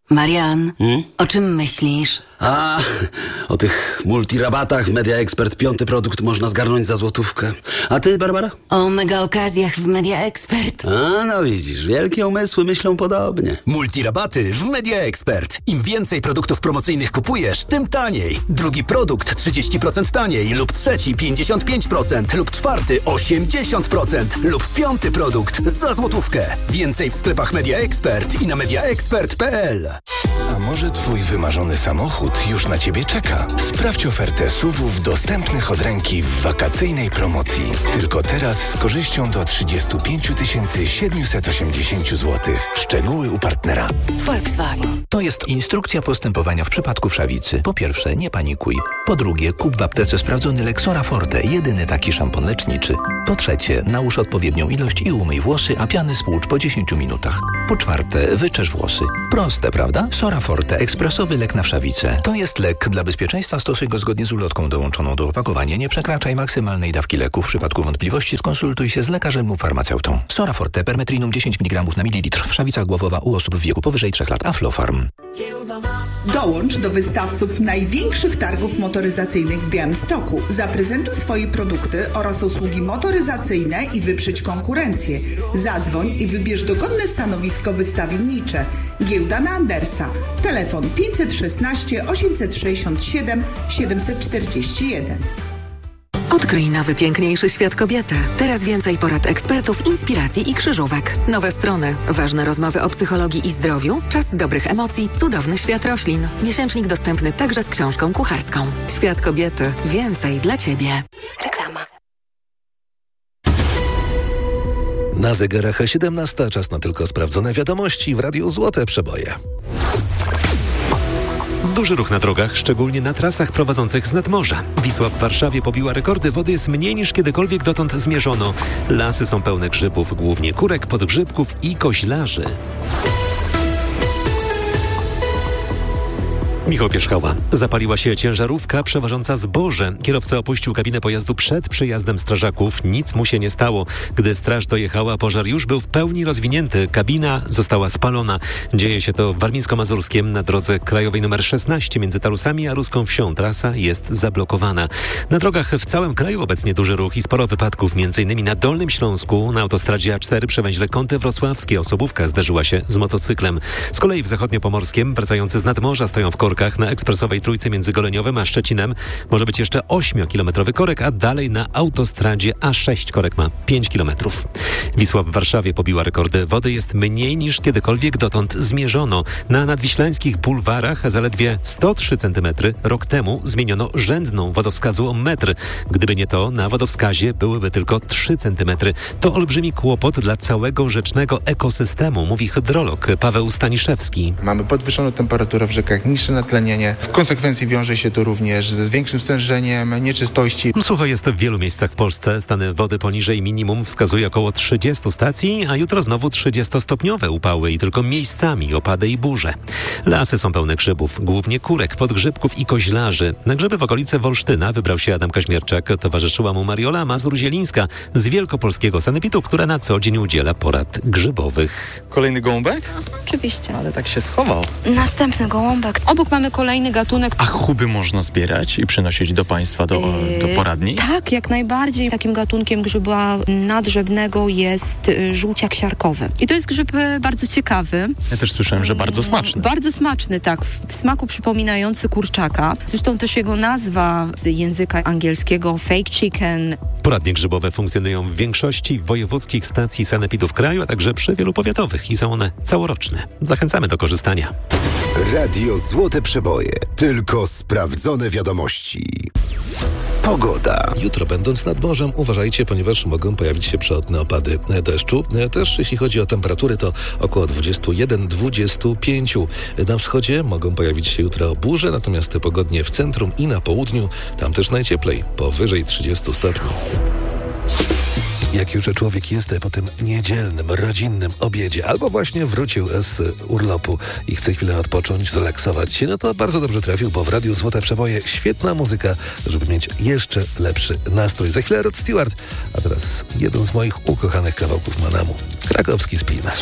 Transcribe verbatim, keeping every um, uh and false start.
Marian, Hmm? o czym myślisz? A, o tych multirabatach w Media Expert piąty produkt można zgarnąć za złotówkę. A ty, Barbara? O mega okazjach w Media Expert. A, no widzisz, wielkie umysły myślą podobnie. Multirabaty w Media Expert. Im więcej produktów promocyjnych kupujesz, tym taniej. Drugi produkt trzydzieści procent taniej lub trzeci pięćdziesiąt pięć procent lub czwarty osiemdziesiąt procent lub piąty produkt za złotówkę. Więcej w sklepach Media Expert i na media expert kropka p l. A może twój wymarzony samochód już na ciebie czeka? Sprawdź ofertę S U V-ów dostępnych od ręki w wakacyjnej promocji. Tylko teraz z korzyścią do trzydzieści pięć tysięcy siedemset osiemdziesiąt złotych. Szczegóły u partnera. Volkswagen. To jest instrukcja postępowania w przypadku wszawicy. Po pierwsze, nie panikuj. Po drugie, kup w aptece sprawdzony Lexora Forte, jedyny taki szampon leczniczy. Po trzecie, nałóż odpowiednią ilość i umyj włosy, a piany spłucz po dziesięciu minutach. Po czwarte, wyczesz włosy. Proste, prawda? Sora Forte, ekspresowy lek na wszawicę. To jest lek. Dla bezpieczeństwa stosuj go zgodnie z ulotką dołączoną do opakowania. Nie przekraczaj maksymalnej dawki leku. W przypadku wątpliwości skonsultuj się z lekarzem lub farmaceutą. Sora Forte, permetrinum dziesięć miligramów na mililitr. Wszawica głowowa u osób w wieku powyżej trzech lat. Aflofarm. Dołącz do wystawców największych targów motoryzacyjnych w Białymstoku. Zaprezentuj swoje produkty oraz usługi motoryzacyjne i wyprzedź konkurencję. Zadzwoń i wybierz dogodne stanowisko wystawiennicze. Giełda na Andersa. Telefon pięćset szesnaście osiemset sześćdziesiąt siedem siedemset czterdzieści jeden. Odkryj nowy, piękniejszy świat kobiety. Teraz więcej porad ekspertów, inspiracji i krzyżówek. Nowe strony, ważne rozmowy o psychologii i zdrowiu, czas dobrych emocji, cudowny świat roślin. Miesięcznik dostępny także z książką kucharską. Świat kobiety. Więcej dla Ciebie. Reklama. Na zegarach siedemnasta, czas na tylko sprawdzone wiadomości w Radiu Złote Przeboje. Duży ruch na drogach, szczególnie na trasach prowadzących z nadmorza. Wisła w Warszawie pobiła rekordy, wody jest mniej niż kiedykolwiek dotąd zmierzono. Lasy są pełne grzybów, głównie kurek, podgrzybków i koźlarzy. Michał Pierzchała. Zapaliła się ciężarówka przewożąca zboże. Kierowca opuścił kabinę pojazdu przed przyjazdem strażaków. Nic mu się nie stało. Gdy straż dojechała, pożar już był w pełni rozwinięty. Kabina została spalona. Dzieje się to w Warmińsko-Mazurskiem na drodze krajowej nr szesnaście między Tarusami a Ruską Wsią. Trasa jest zablokowana. Na drogach w całym kraju obecnie duży ruch i sporo wypadków, m.in. na Dolnym Śląsku, na autostradzie A cztery przy węźle Kąty Wrocławskie. Osobówka zderzyła się z motocyklem. Z kolei w Zachodniopomorskiem wracający z nadmorza stoją w korkach. Na ekspresowej trójce między Goleniowem a Szczecinem może być jeszcze ośmiokilometrowy korek, a dalej na autostradzie A sześć korek ma pięć kilometrów. Wisła w Warszawie pobiła rekordy. Wody jest mniej niż kiedykolwiek dotąd zmierzono. Na nadwiślańskich bulwarach zaledwie sto trzy centymetry. Rok temu zmieniono rzędną wodowskazu o metr. Gdyby nie to, na wodowskazie byłyby tylko trzy centymetry. To olbrzymi kłopot dla całego rzecznego ekosystemu, mówi hydrolog Paweł Staniszewski. Mamy podwyższoną temperaturę w rzekach, niższe natlenienie. W konsekwencji wiąże się to również z większym stężeniem nieczystości. Sucho jest w wielu miejscach w Polsce. Stany wody poniżej minimum wskazuje około trzydziestu stacji, a jutro znowu trzydziestostopniowe upały i tylko miejscami opady i burze. Lasy są pełne grzybów, głównie kurek, podgrzybków i koźlarzy. Na grzyby w okolice Wolsztyna wybrał się Adam Kaźmierczak. Towarzyszyła mu Mariola Mazur-Zielińska z Wielkopolskiego Sanepidu, która na co dzień udziela porad grzybowych. Kolejny gołąbek? Oczywiście. Ale tak się schował. Następny gołąbek. Obok mamy kolejny gatunek. A chuby można zbierać i przynosić do państwa, do, yy, do poradni? Tak, jak najbardziej. Takim gatunkiem grzyba nadrzewnego jest y, żółciak siarkowy. I to jest grzyb y, bardzo ciekawy. Ja też słyszałem, że bardzo smaczny. Bardzo smaczny, tak. W, w smaku przypominający kurczaka. Zresztą też jego nazwa z języka angielskiego fake chicken. Poradnie grzybowe funkcjonują w większości wojewódzkich stacji sanepidów w kraju, a także przy wielu powiatowych i są one całoroczne. Zachęcamy do korzystania. Radio Złote Przeboje. Tylko sprawdzone wiadomości. Pogoda. Jutro, będąc nad morzem, uważajcie, ponieważ mogą pojawić się przelotne opady deszczu. Też jeśli chodzi o temperatury, to około dwadzieścia jeden do dwudziestu pięciu. Na wschodzie mogą pojawić się jutro burze, natomiast pogodnie w centrum i na południu. Tam też najcieplej, powyżej trzydziestu stopni. Jak już człowiek jest po tym niedzielnym, rodzinnym obiedzie albo właśnie wrócił z urlopu i chce chwilę odpocząć, zrelaksować się, no to bardzo dobrze trafił, bo w Radiu Złote Przeboje świetna muzyka, żeby mieć jeszcze lepszy nastrój. Za chwilę Rod Stewart, a teraz jeden z moich ukochanych kawałków Manamu. Krakowski Spin.